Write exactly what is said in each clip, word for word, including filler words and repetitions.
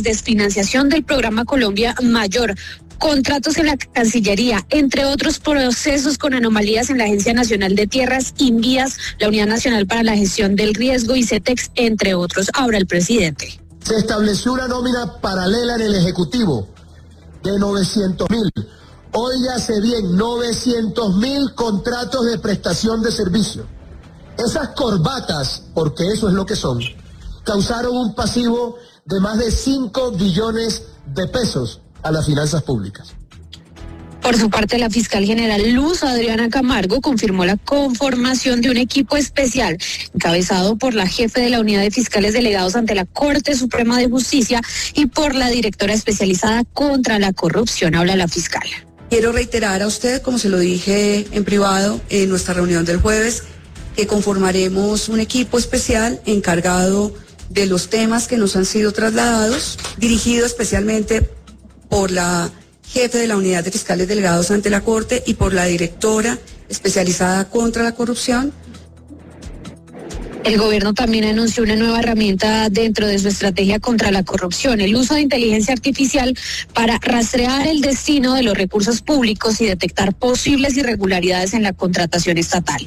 trámites, desfinanciación del programa Colombia Mayor, contratos en la Cancillería, entre otros procesos con anomalías en la Agencia Nacional de Tierras, Invías, la Unidad Nacional para la Gestión del Riesgo y CETEX, entre otros. Ahora el presidente. Se estableció una nómina paralela en el Ejecutivo de novecientos mil. Óigase bien, novecientos mil contratos de prestación de servicio. Esas corbatas, porque eso es lo que son, causaron un pasivo de más de cinco billones de pesos a las finanzas públicas. Por su parte, la fiscal general Luz Adriana Camargo confirmó la conformación de un equipo especial encabezado por la jefe de la Unidad de Fiscales Delegados ante la Corte Suprema de Justicia y por la directora especializada contra la corrupción. Habla la fiscal. Quiero reiterar a usted, como se lo dije en privado en nuestra reunión del jueves, que conformaremos un equipo especial encargado de los temas que nos han sido trasladados, dirigido especialmente por la jefe de la Unidad de Fiscales Delegados ante la Corte y por la directora especializada contra la corrupción. El gobierno también anunció una nueva herramienta dentro de su estrategia contra la corrupción, el uso de inteligencia artificial para rastrear el destino de los recursos públicos y detectar posibles irregularidades en la contratación estatal.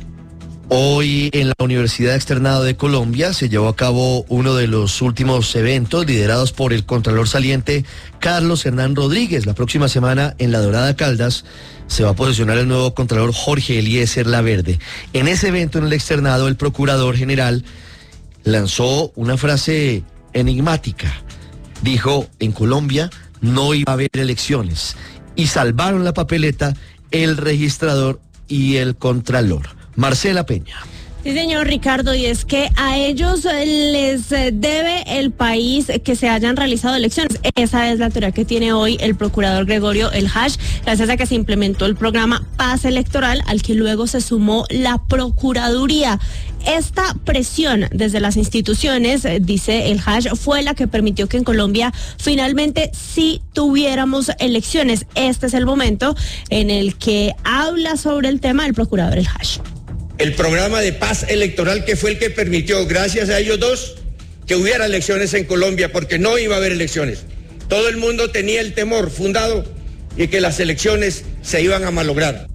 Hoy en la Universidad Externado de Colombia se llevó a cabo uno de los últimos eventos liderados por el contralor saliente Carlos Hernán Rodríguez. La próxima semana en La Dorada Caldas se va a posesionar el nuevo contralor Jorge Eliezer Laverde. En ese evento en el Externado el procurador general lanzó una frase enigmática. Dijo, en Colombia no iba a haber elecciones y salvaron la papeleta el registrador y el contralor. Marcela Peña. Sí, señor Ricardo, y es que a ellos les debe el país que se hayan realizado elecciones. Esa es la teoría que tiene hoy el procurador Gregorio El Hash, gracias a que se implementó el programa Paz Electoral, al que luego se sumó la Procuraduría. Esta presión desde las instituciones, dice El Hash, fue la que permitió que en Colombia finalmente sí tuviéramos elecciones. Este es el momento en el que habla sobre el tema el procurador El Hash. El programa de paz electoral que fue el que permitió, gracias a ellos dos, que hubiera elecciones en Colombia, porque no iba a haber elecciones. Todo el mundo tenía el temor fundado de que las elecciones se iban a malograr.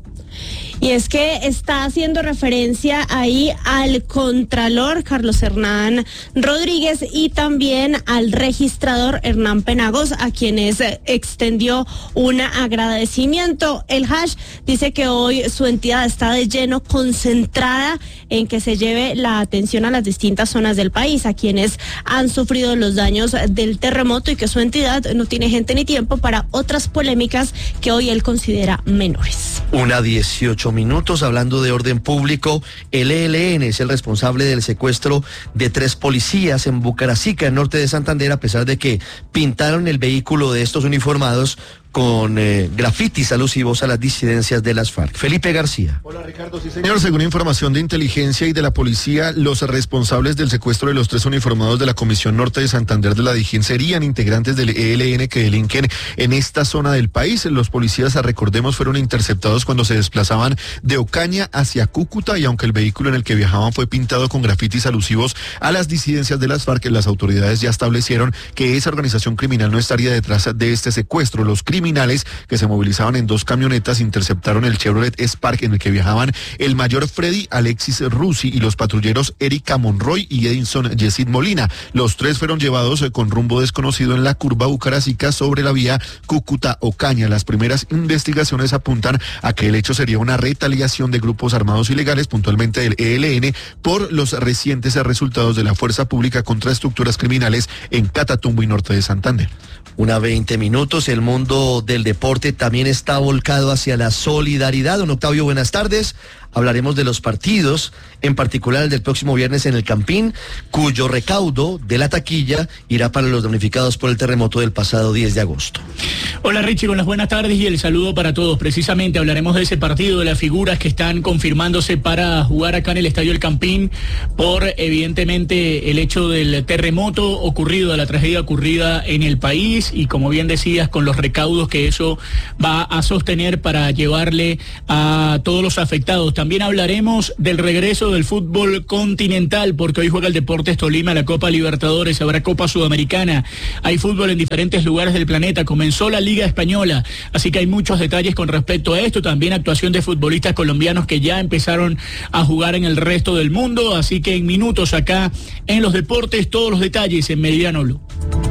Y es que está haciendo referencia ahí al contralor Carlos Hernán Rodríguez y también al registrador Hernán Penagos, a quienes extendió un agradecimiento. El Hash dice que hoy su entidad está de lleno concentrada en que se lleve la atención a las distintas zonas del país, a quienes han sufrido los daños del terremoto, y que su entidad no tiene gente ni tiempo para otras polémicas que hoy él considera menores. Una dieciocho minutos, hablando de orden público, el E L N es el responsable del secuestro de tres policías en Bucaracica, en norte de Santander, a pesar de que pintaron el vehículo de estos uniformados con eh, grafitis alusivos a las disidencias de las FARC. Felipe García. Hola Ricardo, sí señor. Según información de inteligencia y de la policía, los responsables del secuestro de los tres uniformados de la Comisión Norte de Santander de la DIJÍN serían integrantes del E L N que delinquen en esta zona del país. Los policías, recordemos, fueron interceptados cuando se desplazaban de Ocaña hacia Cúcuta, y aunque el vehículo en el que viajaban fue pintado con grafitis alusivos a las disidencias de las FARC, las autoridades ya establecieron que esa organización criminal no estaría detrás de este secuestro. Los criminales, que se movilizaban en dos camionetas, interceptaron el Chevrolet Spark en el que viajaban el mayor Freddy Alexis Rusi y los patrulleros Erika Monroy y Edinson Yesid Molina. Los tres fueron llevados con rumbo desconocido en la curva Bucaracica sobre la vía Cúcuta-Ocaña. Las primeras investigaciones apuntan a que el hecho sería una retaliación de grupos armados ilegales, puntualmente del E L N, por los recientes resultados de la fuerza pública contra estructuras criminales en Catatumbo y norte de Santander. Una veinte minutos, el mundo del deporte también está volcado hacia la solidaridad. Don Octavio, buenas tardes. Hablaremos de los partidos, en particular el del próximo viernes en el Campín, cuyo recaudo de la taquilla irá para los damnificados por el terremoto del pasado diez de agosto. Hola Richie, con las buenas tardes y el saludo para todos. Precisamente hablaremos de ese partido, de las figuras que están confirmándose para jugar acá en el Estadio El Campín por, evidentemente, el hecho del terremoto ocurrido, de la tragedia ocurrida en el país, y como bien decías, con los recaudos que eso va a sostener para llevarle a todos los afectados, También hablaremos del regreso del fútbol continental, porque hoy juega el Deportes Tolima, la Copa Libertadores, habrá Copa Sudamericana, hay fútbol en diferentes lugares del planeta, comenzó la Liga Española, así que hay muchos detalles con respecto a esto, también actuación de futbolistas colombianos que ya empezaron a jugar en el resto del mundo, así que en minutos acá en los deportes, todos los detalles en Meridiano Blue.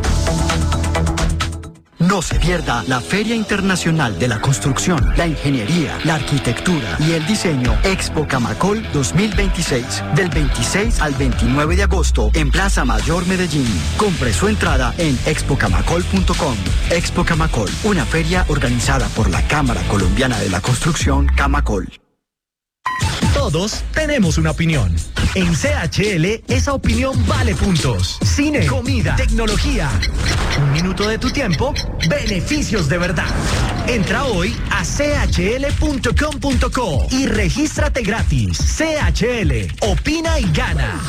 No se pierda la Feria Internacional de la Construcción, la Ingeniería, la Arquitectura y el Diseño Expo Camacol dos mil veintiséis, del veintiséis al veintinueve de agosto en Plaza Mayor Medellín. Compre su entrada en expo camacol punto com. Expo Camacol, una feria organizada por la Cámara Colombiana de la Construcción, Camacol. Todos tenemos una opinión. En C H L, esa opinión vale puntos. Cine, comida, tecnología. Un minuto de tu tiempo, beneficios de verdad. Entra hoy a c h l punto com punto co y regístrate gratis. C H L, opina y gana.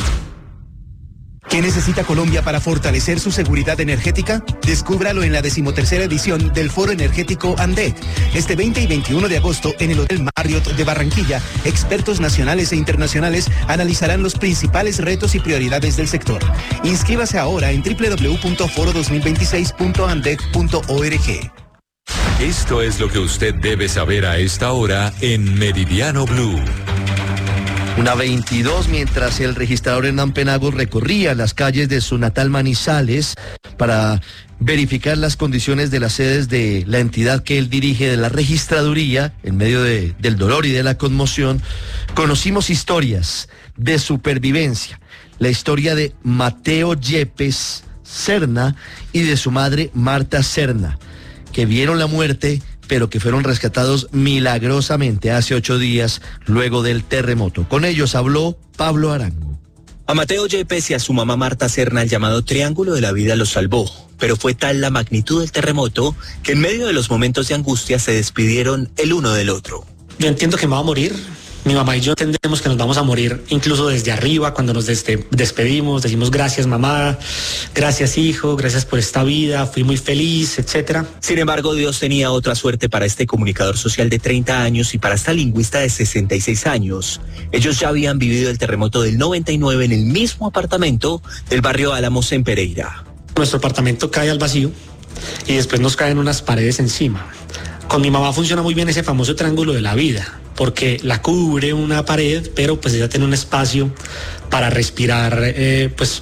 ¿Qué necesita Colombia para fortalecer su seguridad energética? Descúbralo en la decimotercera edición del Foro Energético ANDEC. Este veinte y veintiuno de agosto en el Hotel Marriott de Barranquilla, expertos nacionales e internacionales analizarán los principales retos y prioridades del sector. Inscríbase ahora en doble u doble u doble u punto foro dos mil veintiséis punto andec punto org. Esto es lo que usted debe saber a esta hora en Meridiano Blue. Una veintidós, mientras el registrador Hernán Penagos recorría las calles de su natal Manizales para verificar las condiciones de las sedes de la entidad que él dirige, de la registraduría, en medio de, del dolor y de la conmoción, conocimos historias de supervivencia. La historia de Mateo Yepes Serna y de su madre Marta Serna, que vieron la muerte, pero que fueron rescatados milagrosamente hace ocho días luego del terremoto. Con ellos habló Pablo Arango. A Mateo Yepes y a su mamá Marta Serna el llamado Triángulo de la Vida los salvó, pero fue tal la magnitud del terremoto que en medio de los momentos de angustia se despidieron el uno del otro. Yo entiendo que me va a morir. Mi mamá y yo entendemos que nos vamos a morir incluso desde arriba, cuando nos desde, despedimos, decimos gracias mamá, gracias hijo, gracias por esta vida, fui muy feliz, etcétera. Sin embargo, Dios tenía otra suerte para este comunicador social de treinta años y para esta lingüista de sesenta y seis años. Ellos ya habían vivido el terremoto del noventa y nueve en el mismo apartamento del barrio Álamos en Pereira. Nuestro apartamento cae al vacío y después nos caen unas paredes encima. Con mi mamá funciona muy bien ese famoso triángulo de la vida, porque la cubre una pared, pero pues ella tiene un espacio para respirar, eh, pues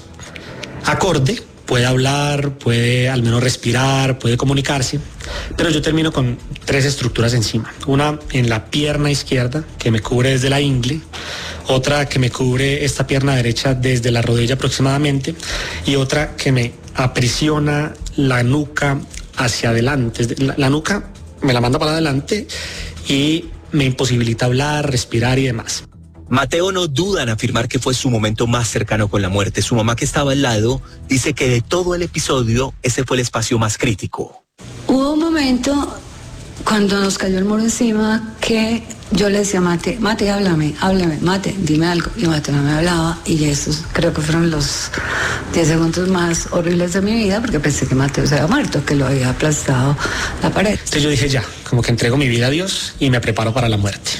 acorde, puede hablar, puede al menos respirar, puede comunicarse, pero yo termino con tres estructuras encima. Una en la pierna izquierda, que me cubre desde la ingle, otra que me cubre esta pierna derecha desde la rodilla aproximadamente, y otra que me aprisiona la nuca hacia adelante. La, la nuca me la manda para adelante y me imposibilita hablar, respirar y demás. Mateo no duda en afirmar que fue su momento más cercano con la muerte. Su mamá, que estaba al lado, dice que de todo el episodio, ese fue el espacio más crítico. Hubo un momento cuando nos cayó el muro encima que yo le decía a Mate, Mate, háblame, háblame, Mate, dime algo. Y Mate no me hablaba y esos creo que fueron los diez segundos más horribles de mi vida, porque pensé que Mateo se había muerto, que lo había aplastado la pared. Entonces yo dije ya, como que entrego mi vida a Dios y me preparo para la muerte.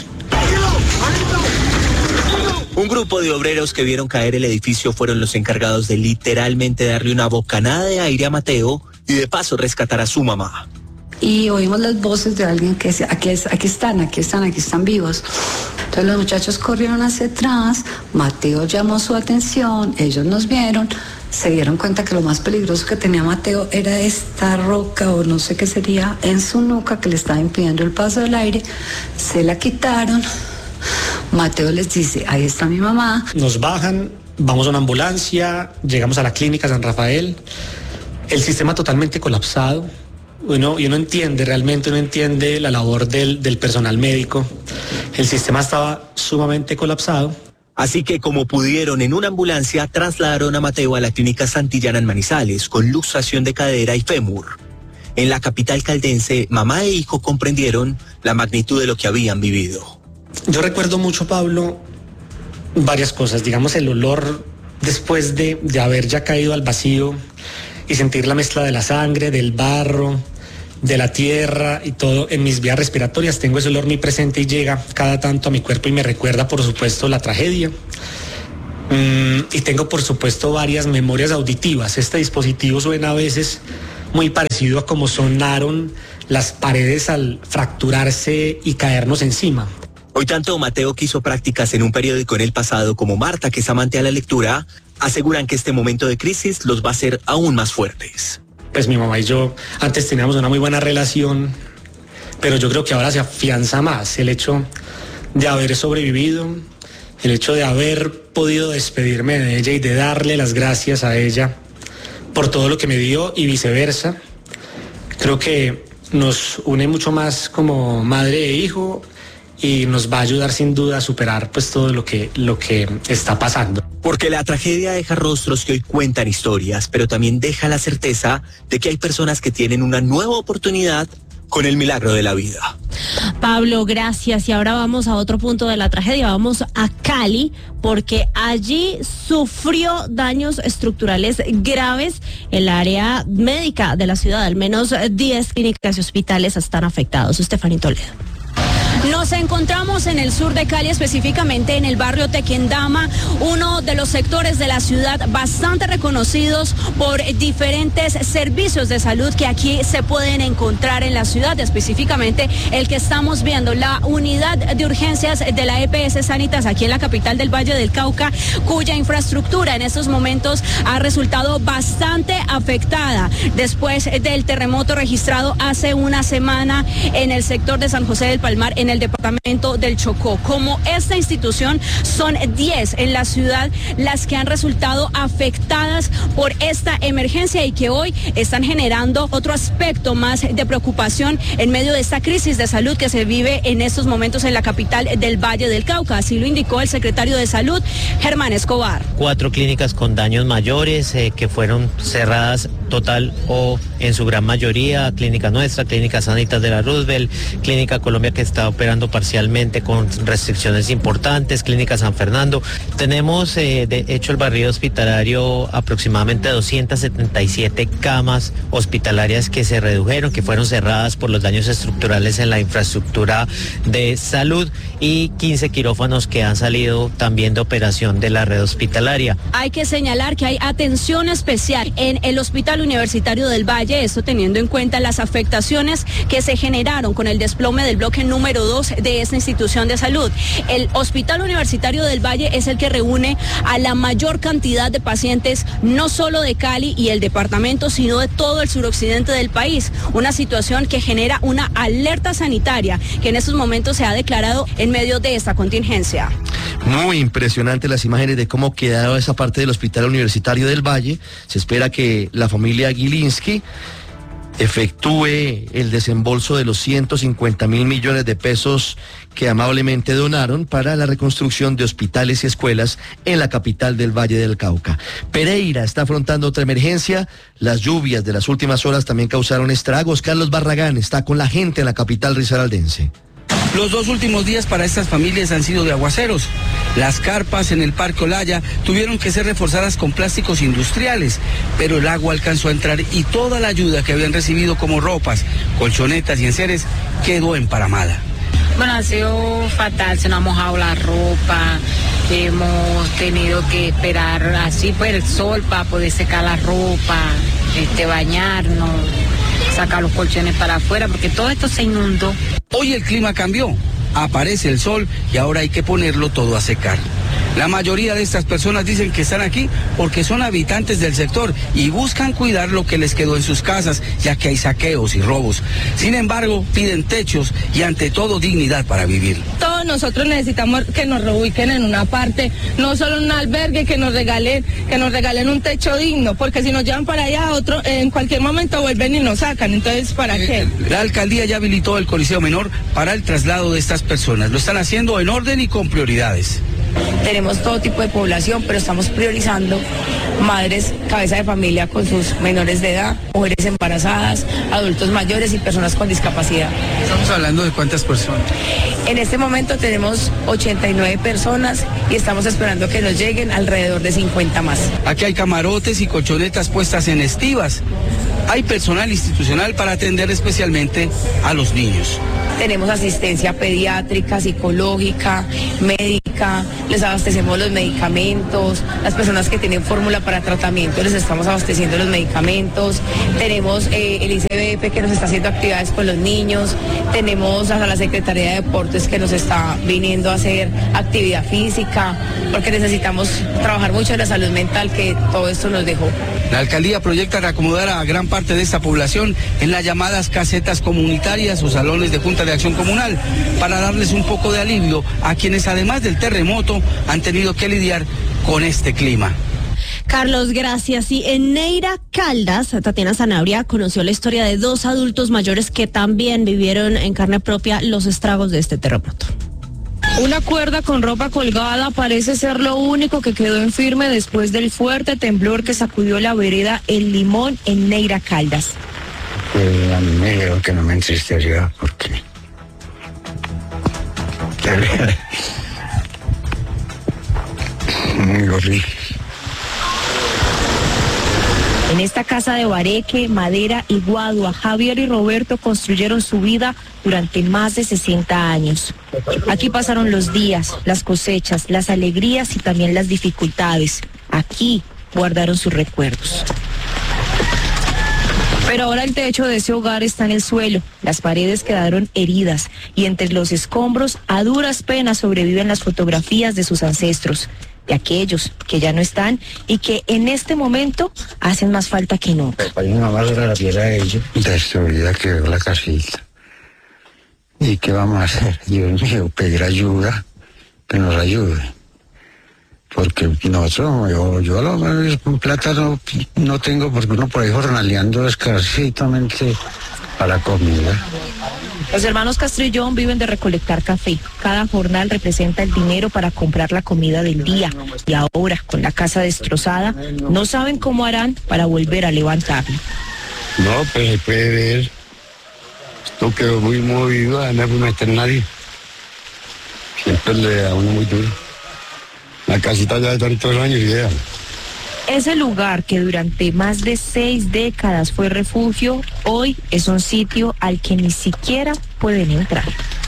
Un grupo de obreros que vieron caer el edificio fueron los encargados de literalmente darle una bocanada de aire a Mateo y de paso rescatar a su mamá. Y oímos las voces de alguien que decía, aquí, es, aquí están, aquí están, aquí están vivos. Entonces los muchachos corrieron hacia atrás, Mateo llamó su atención, ellos nos vieron, se dieron cuenta que lo más peligroso que tenía Mateo era esta roca o no sé qué sería en su nuca que le estaba impidiendo el paso del aire, se la quitaron. Mateo les dice, ahí está mi mamá. Nos bajan, vamos a una ambulancia, llegamos a la clínica San Rafael, el sistema totalmente colapsado. Uno, y uno entiende, realmente uno entiende la labor del, del personal médico. El sistema estaba sumamente colapsado. Así que como pudieron en una ambulancia, trasladaron a Mateo a la clínica Santillana en Manizales, con luxación de cadera y fémur. En la capital caldense, mamá e hijo comprendieron la magnitud de lo que habían vivido. Yo recuerdo mucho, Pablo, varias cosas. Digamos, el olor después de, de haber ya caído al vacío y sentir la mezcla de la sangre, del barro, de la tierra y todo en mis vías respiratorias. Tengo ese olor muy presente y llega cada tanto a mi cuerpo y me recuerda, por supuesto, la tragedia. Mm, y tengo, por supuesto, varias memorias auditivas. Este dispositivo suena a veces muy parecido a como sonaron las paredes al fracturarse y caernos encima. Hoy tanto Mateo, que hizo prácticas en un periódico en el pasado, como Marta, que es amante a la lectura, aseguran que este momento de crisis los va a hacer aún más fuertes. Pues mi mamá y yo antes teníamos una muy buena relación, pero yo creo que ahora se afianza más el hecho de haber sobrevivido, el hecho de haber podido despedirme de ella y de darle las gracias a ella por todo lo que me dio y viceversa. Creo que nos une mucho más como madre e hijo y nos va a ayudar sin duda a superar pues todo lo que, lo que está pasando. Porque la tragedia deja rostros que hoy cuentan historias, pero también deja la certeza de que hay personas que tienen una nueva oportunidad con el milagro de la vida. Pablo, gracias. Y ahora vamos a otro punto de la tragedia. Vamos a Cali, porque allí sufrió daños estructurales graves el área médica de la ciudad. Al menos diez clínicas y hospitales están afectados. Estefanía Toledo. Nos encontramos en el sur de Cali, específicamente en el barrio Tequendama, uno de los sectores de la ciudad bastante reconocidos por diferentes servicios de salud que aquí se pueden encontrar en la ciudad, específicamente el que estamos viendo, la unidad de urgencias de la E P S Sanitas aquí en la capital del Valle del Cauca, cuya infraestructura en estos momentos ha resultado bastante afectada después del terremoto registrado hace una semana en el sector de San José del Palmar, en el departamento del Chocó. Como esta institución, son diez en la ciudad las que han resultado afectadas por esta emergencia y que hoy están generando otro aspecto más de preocupación en medio de esta crisis de salud que se vive en estos momentos en la capital del Valle del Cauca. Así lo indicó el secretario de Salud, Germán Escobar. Cuatro clínicas con daños mayores eh, que fueron cerradas total o en su gran mayoría, Clínica Nuestra, Clínica Sanitas de la Roosevelt, Clínica Colombia que está operando parcialmente con restricciones importantes, Clínica San Fernando. Tenemos eh, de hecho el barrio hospitalario aproximadamente doscientas setenta y siete camas hospitalarias que se redujeron, que fueron cerradas por los daños estructurales en la infraestructura de salud y quince quirófanos que han salido también de operación de la red hospitalaria. Hay que señalar que hay atención especial en el Hospital Universitario del Valle, esto teniendo en cuenta las afectaciones que se generaron con el desplome del bloque número dos de esta institución de salud. El Hospital Universitario del Valle es el que reúne a la mayor cantidad de pacientes, no solo de Cali y el departamento, sino de todo el suroccidente del país. Una situación que genera una alerta sanitaria que en estos momentos se ha declarado en medio de esta contingencia. Muy impresionante las imágenes de cómo quedaba esa parte del Hospital Universitario del Valle. Se espera que la familia Gilinski efectúe el desembolso de los ciento cincuenta mil millones de pesos que amablemente donaron para la reconstrucción de hospitales y escuelas en la capital del Valle del Cauca. Pereira está afrontando otra emergencia. Las lluvias de las últimas horas también causaron estragos. Carlos Barragán está con la gente en la capital risaraldense. Los dos últimos días para estas familias han sido de aguaceros. Las carpas en el Parque Olaya tuvieron que ser reforzadas con plásticos industriales, pero el agua alcanzó a entrar y toda la ayuda que habían recibido como ropas, colchonetas y enseres quedó emparamada. Bueno, ha sido fatal, se nos ha mojado la ropa, hemos tenido que esperar así por el sol para poder secar la ropa, este, bañarnos, sacar los colchones para afuera, porque todo esto se inundó. Hoy el clima cambió, aparece el sol y ahora hay que ponerlo todo a secar. La mayoría de estas personas dicen que están aquí porque son habitantes del sector y buscan cuidar lo que les quedó en sus casas, ya que hay saqueos y robos. Sin embargo, piden techos y ante todo dignidad para vivir. Todos nosotros necesitamos que nos reubiquen en una parte, no solo en un albergue, que nos regalen, que nos regalen un techo digno, porque si nos llevan para allá, otro, en cualquier momento vuelven y nos sacan. Entonces, ¿para qué? La alcaldía ya habilitó el Coliseo Menor para el traslado de estas personas. Lo están haciendo en orden y con prioridades. Tenemos todo tipo de población, pero estamos priorizando madres, cabeza de familia con sus menores de edad, mujeres embarazadas, adultos mayores y personas con discapacidad. Estamos hablando de cuántas personas. En este momento tenemos ochenta y nueve personas y estamos esperando que nos lleguen alrededor de cincuenta más. Aquí hay camarotes y colchonetas puestas en estivas. Hay personal institucional para atender especialmente a los niños. Tenemos asistencia pediátrica, psicológica, médica, les abastecemos los medicamentos, las personas que tienen fórmula para tratamiento les estamos abasteciendo los medicamentos, tenemos eh, el I C B P que nos está haciendo actividades con los niños, tenemos hasta la Secretaría de Deportes que nos está viniendo a hacer actividad física, porque necesitamos trabajar mucho en la salud mental que todo esto nos dejó. La alcaldía proyecta reacomodar a gran parte de esta población en las llamadas casetas comunitarias o salones de junta de acción comunal para darles un poco de alivio a quienes además del terremoto han tenido que lidiar con este clima. Carlos, gracias. Y en Neira Caldas, Tatiana Zanabria conoció la historia de dos adultos mayores que también vivieron en carne propia los estragos de este terremoto. Una cuerda con ropa colgada parece ser lo único que quedó en firme después del fuerte temblor que sacudió la vereda El Limón en Neira Caldas. Eh, a mí me dijeron que no me entristeció porque... muy horrible. En esta casa de Bareque, Madera y Guadua, Javier y Roberto construyeron su vida durante más de sesenta años. Aquí pasaron los días, las cosechas, las alegrías y también las dificultades. Aquí guardaron sus recuerdos. Pero ahora el techo de ese hogar está en el suelo, las paredes quedaron heridas y entre los escombros a duras penas sobreviven las fotografías de sus ancestros, de aquellos que ya no están y que en este momento hacen más falta que nunca. Hay una más de la tierra de ellos, destruida quedó la casita. ¿Y qué vamos a hacer? Dios mío, pedir ayuda, que nos ayude. Porque nosotros, yo, yo a lo mejor plata no, no tengo porque uno por ahí jornaleando escasitamente para comida. Los hermanos Castrillón viven de recolectar café. Cada jornal representa el dinero para comprar la comida del día. Y ahora, con la casa destrozada, no saben cómo harán para volver a levantarlo. No, pues se puede ver. Esto quedó muy movido, no puede meter nadie. Siempre le da uno muy duro. La casita ya de tantos años y ya. Ese lugar que durante más de seis décadas fue refugio, hoy es un sitio al que ni siquiera pueden entrar.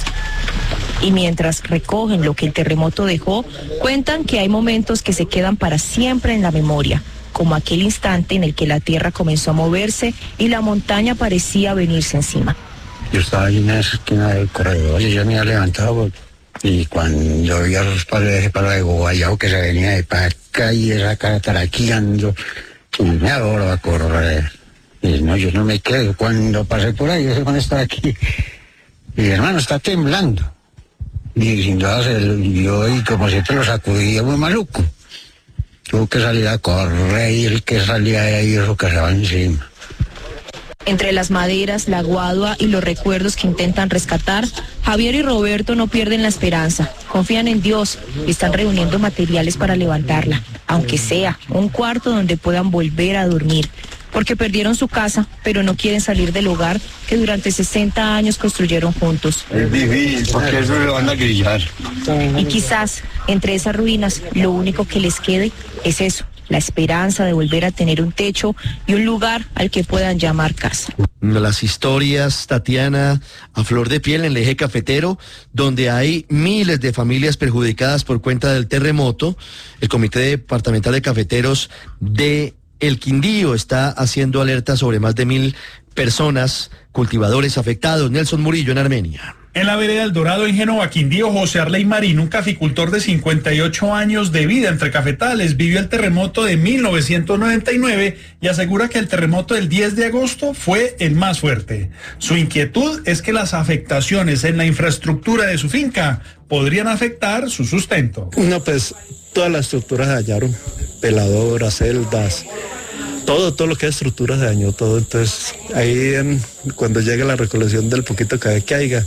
Y mientras recogen lo que el terremoto dejó, cuentan que hay momentos que se quedan para siempre en la memoria, como aquel instante en el que la tierra comenzó a moverse y la montaña parecía venirse encima. Yo estaba allí en esa esquina del corredor y yo me había levantado. Y cuando yo vi a los padres de palo de Guayao que se venía de para acá y esa cara taraqueando, y me adoro a correr. Y no, yo no me quedo. Cuando pasé por ahí, ese man está aquí. Y hermano, está temblando. Y sin duda se lo vio y como siempre lo sacudía muy maluco. Tuvo que salir a correr y el que salía de ahí eso que se va encima. Entre las maderas, la guadua y los recuerdos que intentan rescatar, Javier y Roberto no pierden la esperanza, confían en Dios y están reuniendo materiales para levantarla, aunque sea un cuarto donde puedan volver a dormir, porque perdieron su casa, pero no quieren salir del hogar que durante sesenta años construyeron juntos. Es difícil, porque eso lo van a grillar. Y quizás, entre esas ruinas, lo único que les quede es eso. La esperanza de volver a tener un techo y un lugar al que puedan llamar casa. Las historias, Tatiana, a flor de piel en el eje cafetero, donde hay miles de familias perjudicadas por cuenta del terremoto. El Comité Departamental de Cafeteros de El Quindío está haciendo alerta sobre más de mil personas, cultivadores afectados. Nelson Murillo en Armenia. En la vereda El Dorado, en Génova, Quindío, José Arley Marín, un caficultor de cincuenta y ocho años de vida entre cafetales, vivió el terremoto de mil novecientos noventa y nueve y asegura que el terremoto del diez de agosto fue el más fuerte. Su inquietud es que las afectaciones en la infraestructura de su finca podrían afectar su sustento. No, pues todas las estructuras se dañaron, peladoras, celdas, todo, todo lo que es estructura se dañó todo. Entonces ahí en, cuando llegue la recolección del poquito que caiga,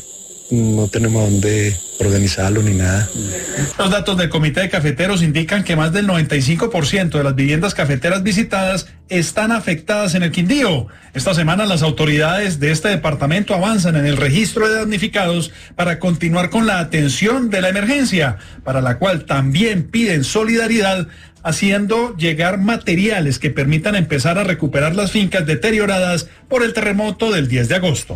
no tenemos dónde organizarlo ni nada. Los datos del Comité de Cafeteros indican que más del noventa y cinco por ciento de las viviendas cafeteras visitadas están afectadas en el Quindío. Esta semana las autoridades de este departamento avanzan en el registro de damnificados para continuar con la atención de la emergencia, para la cual también piden solidaridad, haciendo llegar materiales que permitan empezar a recuperar las fincas deterioradas por el terremoto del diez de agosto.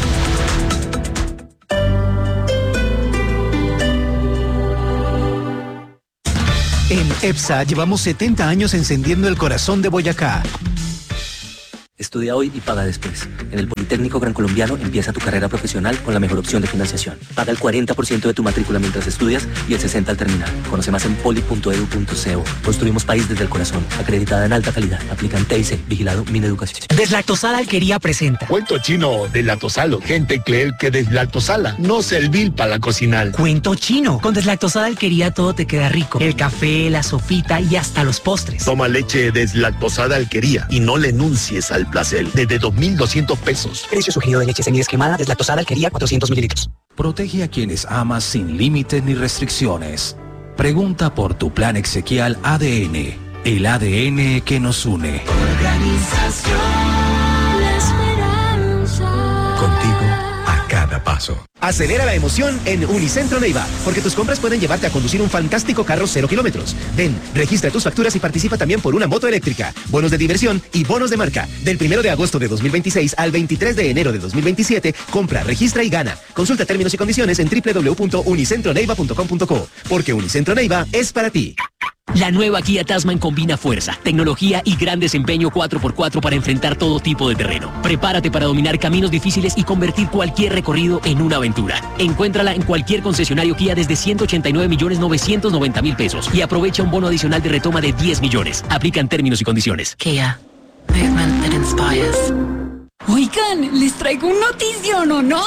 En EPSA llevamos setenta años encendiendo el corazón de Boyacá. Estudia hoy y paga después. En el Politécnico Gran Colombiano empieza tu carrera profesional con la mejor opción de financiación. Paga el cuarenta por ciento de tu matrícula mientras estudias y el sesenta por ciento al terminar. Conoce más en poli punto edu punto co. Construimos país desde el corazón. Acreditada en alta calidad. Aplica en T I C. Vigilado Mineducación. Deslactosada Alquería presenta. Cuento chino deslactosalo. Gente cree que deslactosala no servir para cocinar. Cuento chino. Con Deslactosada Alquería todo te queda rico. El café, la sopita y hasta los postres. Toma leche deslactosada Alquería y no le enuncies al placer. Desde dos mil doscientos pesos. Precio sugerido de leche semidescremada deslactosada Alquería cuatrocientos mililitros. Protege a quienes amas sin límites ni restricciones. Pregunta por tu plan exequial A D N. El A D N que nos une. Organización La Esperanza. Contigo a cada paso. Acelera la emoción en Unicentro Neiva, porque tus compras pueden llevarte a conducir un fantástico carro cero kilómetros. Ven, registra tus facturas y participa también por una moto eléctrica, bonos de diversión y bonos de marca. Del primero de agosto de dos mil veintiséis al veintitrés de enero de dos mil veintisiete, compra, registra y gana. Consulta términos y condiciones en doble u doble u doble u punto unicentro neiva punto com punto co, porque Unicentro Neiva es para ti. La nueva Kia Tasman combina fuerza, tecnología y gran desempeño cuatro por cuatro para enfrentar todo tipo de terreno. Prepárate para dominar caminos difíciles y convertir cualquier recorrido en una aventura. Encuéntrala en cualquier concesionario Kia desde ciento ochenta y nueve millones novecientos noventa mil pesos y aprovecha un bono adicional de retoma de diez millones. Aplican términos y condiciones. Kia. Movement that inspires. Oigan, les traigo un notición, ¿o no?